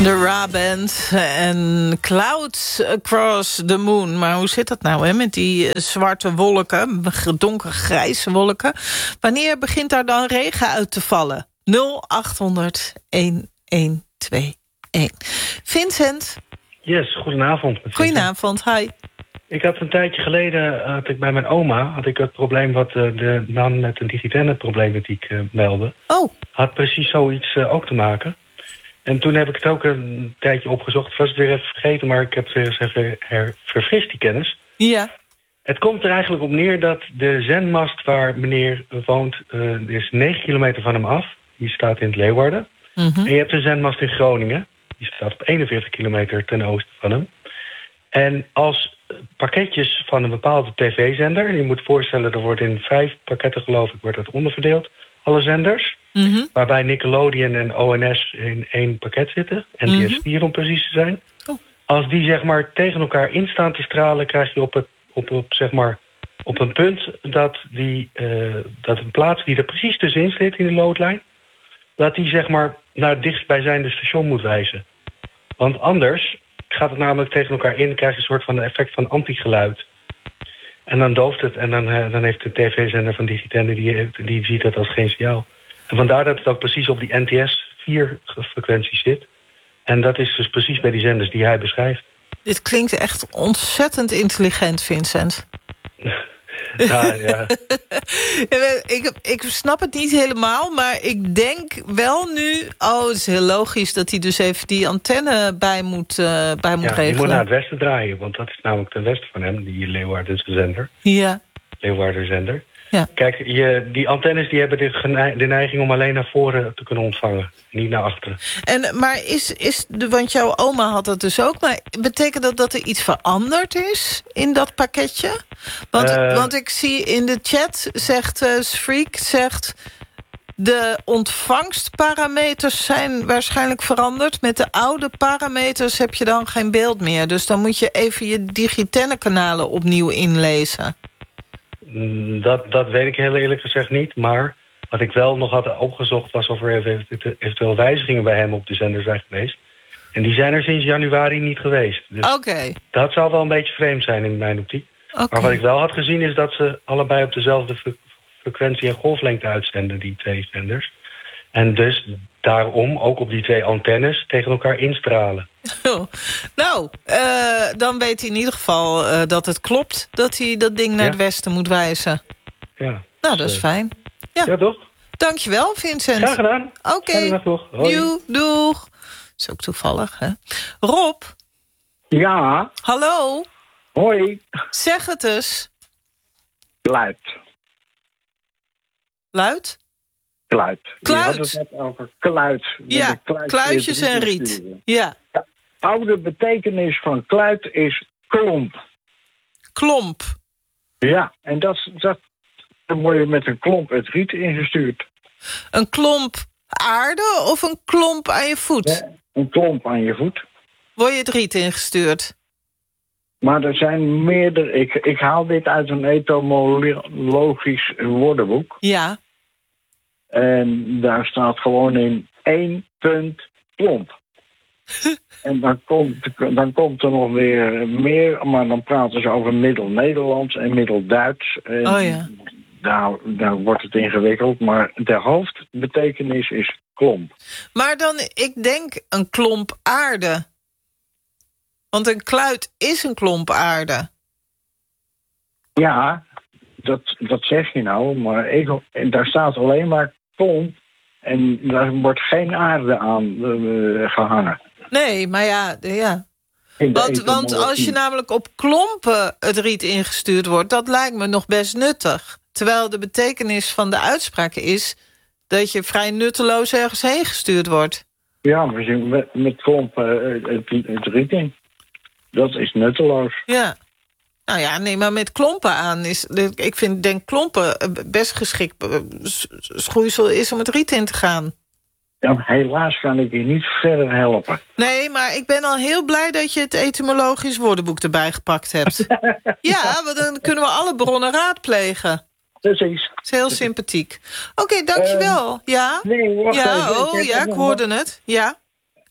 De Ra-band en Clouds Across the Moon. Maar hoe zit dat nou, hè, met die zwarte wolken, donkergrijze wolken? Wanneer begint daar dan regen uit te vallen? 0800-1121. Vincent? Yes, goedenavond. Goedenavond, hi. Ik had een tijdje geleden, bij mijn oma, had ik het probleem wat de man met de Digitenne-problematiek meldde. Oh. Had precies zoiets ook te maken. En toen heb ik het ook een tijdje opgezocht. Ik was het weer even vergeten, maar ik heb het weer eens even verfrist, die kennis. Ja. Het komt er eigenlijk op neer dat de zendmast waar meneer woont, is 9 kilometer van hem af. Die staat in het Leeuwarden. En je hebt een zendmast in Groningen. Die staat op 41 kilometer ten oosten van hem. En als pakketjes van een bepaalde tv-zender, je moet voorstellen, er wordt in 5 pakketten, geloof ik, wordt dat onderverdeeld, alle zenders. Waarbij Nickelodeon en ONS in 1 pakket zitten. NTS 4 om precies te zijn. Oh. Als die zeg maar tegen elkaar instaan te stralen, krijg je op een punt dat een plaats die er precies tussenin zit in de loodlijn, dat die zeg maar naar het dichtstbijzijnde station moet wijzen. Want anders gaat het namelijk tegen elkaar in, krijg je een soort van effect van antigeluid. En dan dooft het en dan heeft de tv-zender van Digitenne, die ziet dat als geen signaal. En vandaar dat het ook precies op die NTS 4-frequentie zit. En dat is dus precies bij die zenders die hij beschrijft. Dit klinkt echt ontzettend intelligent, Vincent. Ja. Ik snap het niet helemaal, maar ik denk wel nu, het is heel logisch dat hij dus even die antenne bij moet regelen. Die moet naar het westen draaien, want dat is namelijk ten westen van hem, die Leeuwardense zender. Ja. Leeuwarden zender. Ja. Kijk, die antennes die hebben de neiging om alleen naar voren te kunnen ontvangen, niet naar achteren. Maar want jouw oma had dat dus ook, maar betekent dat er iets veranderd is in dat pakketje? Want ik zie in de chat, Freak zegt, de ontvangstparameters zijn waarschijnlijk veranderd. Met de oude parameters heb je dan geen beeld meer. Dus dan moet je even je Digitenne-kanalen opnieuw inlezen. Dat weet ik heel eerlijk gezegd niet. Maar wat ik wel nog had opgezocht was of er eventueel wijzigingen bij hem op de zender zijn geweest. En die zijn er sinds januari niet geweest. Dus dat zou wel een beetje vreemd zijn in mijn optiek. Maar wat ik wel had gezien is dat ze allebei op dezelfde frequentie en golflengte uitzenden, die 2 zenders. En dus daarom ook op die 2 antennes tegen elkaar instralen. Dan weet hij in ieder geval dat het klopt dat hij dat ding naar het westen moet wijzen. Ja. Nou, dat is fijn. Ja, toch? Dankjewel, Vincent. Graag gedaan. Oké. Doeg. Is ook toevallig, hè? Rob. Ja. Hallo. Hoi. Zeg het eens. Kluit. Luid? Kluit. Kluit. Je had het net over kluit. Ja, kluitjes en riet. Ja. De oude betekenis van kluit is klomp. Klomp. Ja, en dan word je met een klomp het riet ingestuurd. Een klomp aarde of een klomp aan je voet? Ja, een klomp aan je voet. Word je het riet ingestuurd? Maar er zijn meerdere. Ik haal dit uit een etymologisch woordenboek. Ja. En daar staat gewoon in 1 punt klomp. En dan komt er nog weer meer, maar dan praten ze over Middel-Nederlands en Middel-Duits. Daar wordt het ingewikkeld, maar de hoofdbetekenis is klomp. Maar dan, ik denk een klomp aarde. Want een kluit is een klomp aarde. Ja, dat zeg je nou, maar daar staat alleen maar klomp en daar wordt geen aarde aan gehangen. Nee, maar ja. Want als je namelijk op klompen het riet ingestuurd wordt, dat lijkt me nog best nuttig. Terwijl de betekenis van de uitspraak is dat je vrij nutteloos ergens heen gestuurd wordt. Ja, maar met klompen het riet in. Dat is nutteloos. Ja. Nou ja, nee, maar met klompen aan is... Ik denk klompen best geschikt schoeisel is om het riet in te gaan. Ja, helaas kan ik je niet verder helpen. Nee, maar ik ben al heel blij dat je het etymologisch woordenboek erbij gepakt hebt. Ja, want dan kunnen we alle bronnen raadplegen. Precies. Dat is heel sympathiek. Oké, dankjewel. Ja? Nee, wacht even. Ik hoorde het. Ja?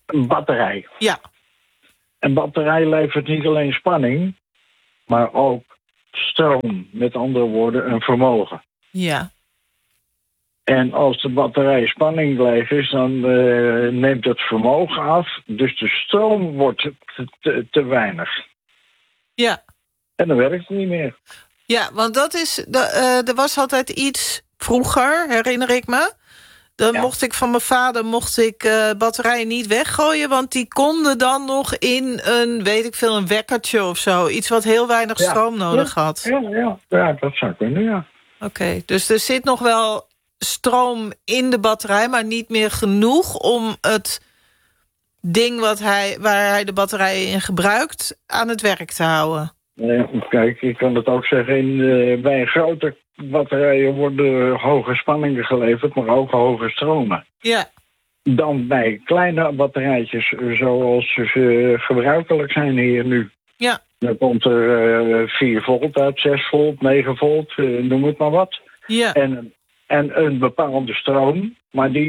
Een batterij. Ja. Een batterij levert niet alleen spanning, maar ook stroom. Met andere woorden, een vermogen. Ja. En als de batterij spanning leeg is, dan neemt het vermogen af. Dus de stroom wordt te weinig. Ja. En dan werkt het niet meer. Ja, want dat is... er was altijd iets vroeger, herinner ik me. Dan mocht ik van mijn vader batterijen niet weggooien, want die konden dan nog in een wekkertje of zo. Iets wat heel weinig stroom nodig had. Ja, dat zou kunnen, ja. Oké, dus er zit nog wel stroom in de batterij, maar niet meer genoeg om het ding waar hij de batterijen in gebruikt aan het werk te houden. Kijk, ik kan het ook zeggen, bij grote batterijen worden hoge spanningen geleverd, maar ook hoge stromen. Ja. Dan bij kleine batterijtjes, zoals ze gebruikelijk zijn hier nu. Ja. Dan komt er 4 volt uit, 6 volt, 9 volt, noem het maar wat. Ja. En een bepaalde stroom, maar die